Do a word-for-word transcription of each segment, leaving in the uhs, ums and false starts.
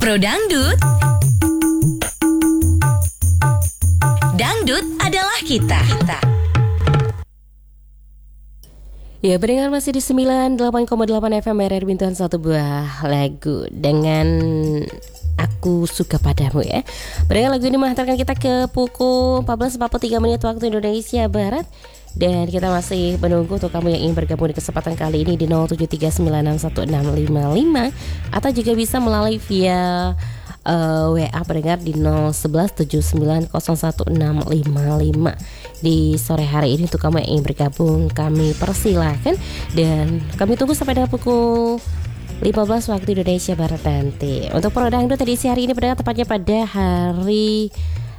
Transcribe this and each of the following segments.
Pro Dangdut. Dangdut adalah kita. kita. Ya, pendengar masih di sembilan puluh delapan koma delapan F M R R Bintuan, satu buah lagu dengan Aku Suka Padamu ya. Pendengar, lagu ini mengantarkan kita ke pukul empat belas empat puluh tiga menit waktu Indonesia Barat. Dan kita masih menunggu untuk kamu yang ingin bergabung di kesempatan kali ini di nol tujuh tiga sembilan enam satu enam lima lima, atau juga bisa melalui via uh, W A pendengar di nol satu satu tujuh sembilan nol satu enam lima lima. Di sore hari ini untuk kamu yang ingin bergabung, kami persilahkan dan kami tunggu sampai dengan pukul lima belas waktu Indonesia Barat nanti. Untuk Pro Dangdut edisi hari ini pendengar, tepatnya pada hari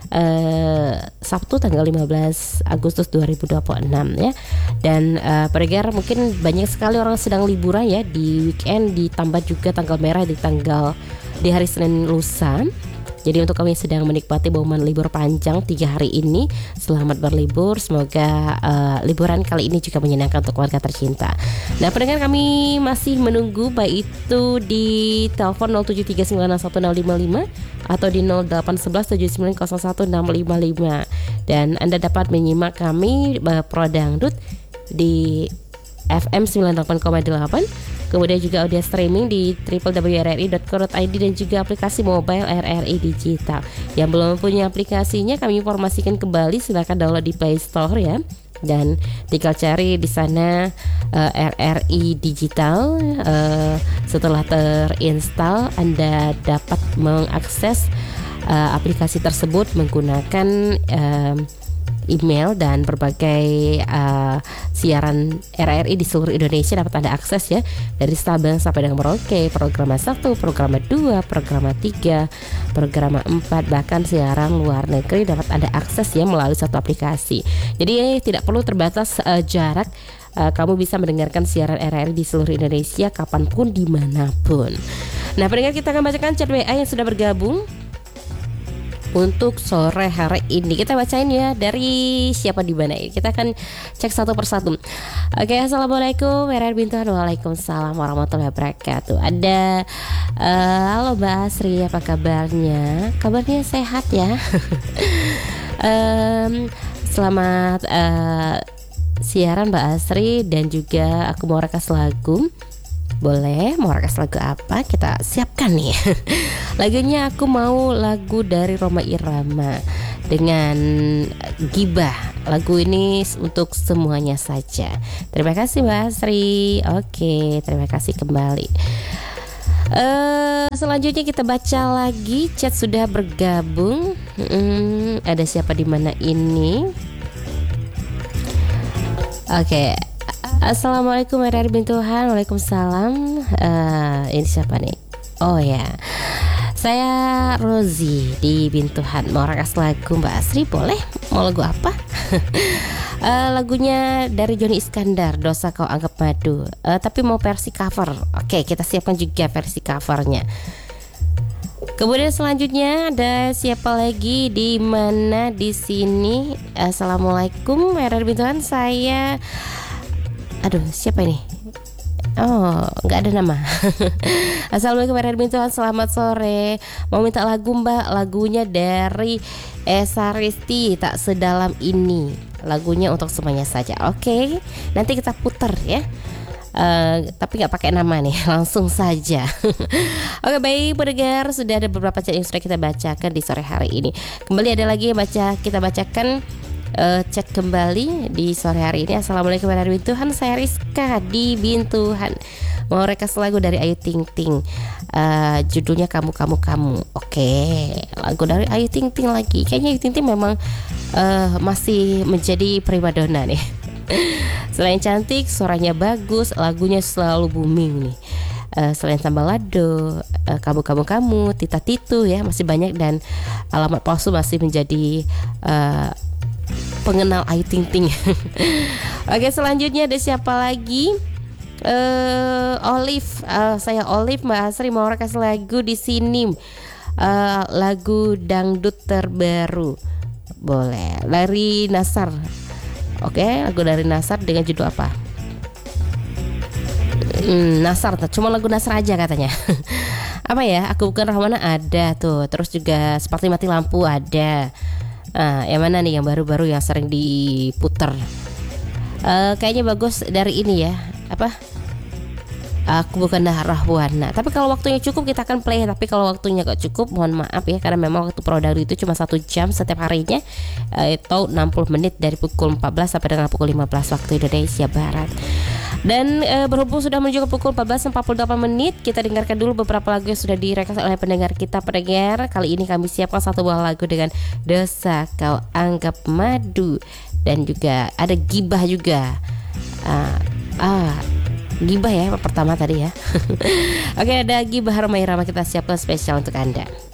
Uh, Sabtu tanggal lima belas Agustus dua ribu dua puluh enam ya. Dan uh, pendengar, mungkin banyak sekali orang sedang liburan ya di weekend, ditambah juga tanggal merah di tanggal di hari Senin lusa. Jadi untuk kami yang sedang menikmati momen libur panjang tiga hari ini, selamat berlibur. Semoga uh, liburan kali ini juga menyenangkan untuk keluarga tercinta. Nah pendengar, kami masih menunggu baik itu di telepon nol tujuh tiga sembilan enam satu enam lima lima atau di nol delapan satu satu tujuh sembilan nol satu enam lima lima. Dan Anda dapat menyimak kami uh, Pro Dangdut di F M sembilan puluh delapan koma delapan. Kemudian juga audio streaming di w w w titik r r i titik co titik i d dan juga aplikasi mobile R R I Digital. Yang belum punya aplikasinya, kami informasikan kembali, silakan download di Play Store ya. Dan tinggal cari di sana uh, R R I Digital. Uh, setelah terinstall, Anda dapat mengakses uh, aplikasi tersebut menggunakan uh, email, dan berbagai uh, siaran R R I di seluruh Indonesia dapat Anda akses ya. Dari Sabang sampai dengan Merauke, program satu, program dua, program tiga, program empat, bahkan siaran luar negeri dapat Anda akses ya melalui satu aplikasi. Jadi eh, tidak perlu terbatas uh, jarak. Uh, kamu bisa mendengarkan siaran R R I di seluruh Indonesia kapanpun, dimanapun. Nah pendengar, kita akan bacakan chat W A yang sudah bergabung untuk sore hari ini. Kita bacain ya dari siapa di mana ini. Kita akan cek satu persatu. Oke, assalamualaikum R R Bintuan. Waalaikumsalam warahmatullahi wabarakatuh. Ada uh, halo Mbak Asri, apa kabarnya? Kabarnya sehat ya. um, Selamat uh, siaran Mbak Asri, dan juga aku mau rekas lagu. Boleh, mau rekas lagu apa? Kita siapkan nih. Lagunya aku mau lagu dari Rhoma Irama dengan Gibah. Lagu ini untuk semuanya saja. Terima kasih Mbak Asri. Oke, terima kasih kembali. Uh, selanjutnya kita baca lagi, chat sudah bergabung. Hmm, ada siapa di mana ini? Oke. Assalamualaikum R R Bintuhan. Waalaikumsalam. uh, Ini siapa nih? Oh ya, saya Rozi di Bintuhan. Mau rekas lagu Mbak Asri, boleh? Mau lagu apa? uh, Lagunya dari Joni Iskandar, Dosa Kau Anggap Madu, uh, tapi mau versi cover. Oke, kita siapkan juga versi covernya. Kemudian selanjutnya ada siapa lagi di mana di sini? Assalamualaikum R R Bintuhan. Saya Aduh, siapa ini? Oh, nggak ada nama. Assalamualaikum R R Bintuhan, selamat sore. Mau minta lagu Mbak, lagunya dari Esa Risti, Tak Sedalam Ini. Lagunya untuk semuanya saja. Oke, nanti kita putar ya. Uh, tapi nggak pakai nama nih, langsung saja. Oke, baik pendengar, sudah ada beberapa chat yang sudah kita bacakan di sore hari ini. Kembali ada lagi yang baca, kita bacakan Uh, chat kembali di sore hari ini. Assalamualaikum warahmatullahi wabarakatuh. Saya Rizka di Bintuhan. Mau rekas lagu dari Ayu Ting Ting, uh, judulnya Kamu Kamu Kamu. Oke, lagu dari Ayu Ting Ting lagi. Kayaknya Ayu Ting Ting memang uh, masih menjadi primadona nih. Selain cantik, suaranya bagus, lagunya selalu booming nih. Uh, selain Sambalado, uh, Kamu Kamu Kamu, Tita Titu ya, masih banyak. Dan Alamat Palsu masih menjadi uh, pengenal Ayu Ting Ting. Oke, selanjutnya ada siapa lagi? Uh, Olive, uh, saya Olive. Mbak Asri mau rekas lagu di sini. Uh, lagu dangdut terbaru. Boleh, dari Nasar. Oke, lagu dari Nasar dengan judul apa? Hmm, Nasar, cuma lagu Nasar aja katanya. apa ya, Aku Bukan Rahwana ada tuh. Terus juga Seperti Mati Lampu ada. Nah, yang mana nih yang baru-baru yang sering diputer? Uh, kayaknya bagus dari ini ya. Apa? Aku Bukan Rahwana. Tapi kalau waktunya cukup kita akan play. Tapi kalau waktunya gak cukup, mohon maaf ya, karena memang waktu Prodangdut itu cuma satu jam setiap harinya, atau enam puluh menit dari pukul empat belas sampai dengan pukul lima belas waktu Indonesia Barat. Dan e, berhubung sudah menuju ke pukul empat belas empat puluh delapan menit, kita dengarkan dulu beberapa lagu yang sudah direkam oleh pendengar kita. Pendengar, kali ini kami siapkan satu buah lagu dengan Dosa Kau Anggap Madu. Dan juga ada Gibah juga. Ah, ah Gibah ya pertama tadi ya. Oke, ada Gibah Romai Rama kita siapkan spesial untuk Anda.